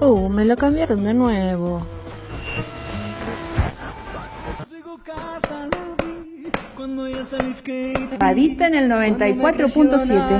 Me lo cambiaron de nuevo. Radita en el 94.7.